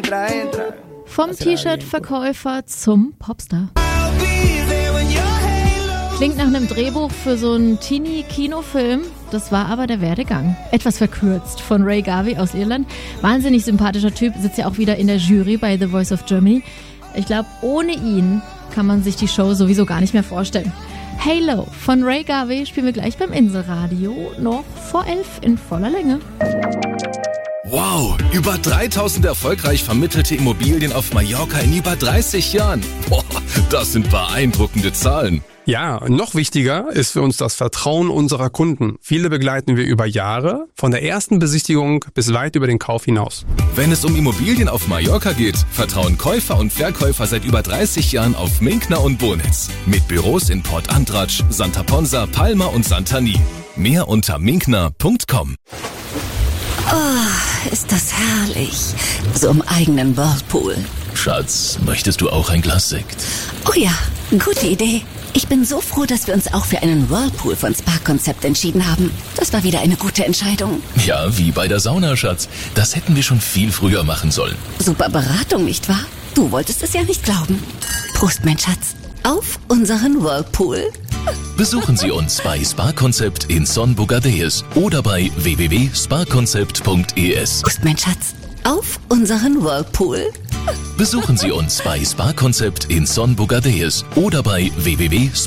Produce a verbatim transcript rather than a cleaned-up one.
entra, entra. Vom T-Shirt-Verkäufer zum Popstar. Klingt nach einem Drehbuch für so einen Teenie-Kinofilm. Das war aber der Werdegang. Etwas verkürzt von Ray Garvey aus Irland. Wahnsinnig sympathischer Typ, sitzt ja auch wieder in der Jury bei The Voice of Germany. Ich glaube, ohne ihn kann man sich die Show sowieso gar nicht mehr vorstellen. Halo von Ray Garvey spielen wir gleich beim Inselradio. Noch vor elf in voller Länge. Wow, über dreitausend erfolgreich vermittelte Immobilien auf Mallorca in über dreißig Jahren. Boah, das sind beeindruckende Zahlen. Ja, noch wichtiger ist für uns das Vertrauen unserer Kunden. Viele begleiten wir über Jahre, von der ersten Besichtigung bis weit über den Kauf hinaus. Wenn es um Immobilien auf Mallorca geht, vertrauen Käufer und Verkäufer seit über dreißig Jahren auf Minkner und Bonitz. Mit Büros in Port Andratsch, Santa Ponsa, Palma und Santani. Mehr unter minkner punkt com. Oh, ist das herrlich. So im eigenen Whirlpool. Schatz, möchtest du auch ein Glas Sekt? Oh ja, gute Idee. Ich bin so froh, dass wir uns auch für einen Whirlpool von Spa-Konzept entschieden haben. Das war wieder eine gute Entscheidung. Ja, wie bei der Sauna, Schatz. Das hätten wir schon viel früher machen sollen. Super Beratung, nicht wahr? Du wolltest es ja nicht glauben. Prost, mein Schatz. Auf unseren Whirlpool. Besuchen Sie uns bei Spa-Konzept in Son Bogadeus oder bei w w w punkt spa konzept punkt e s. Prost, mein Schatz. Auf unseren Whirlpool. Besuchen Sie uns bei Spa-Konzept in Son Bogadeus oder bei w w w punkt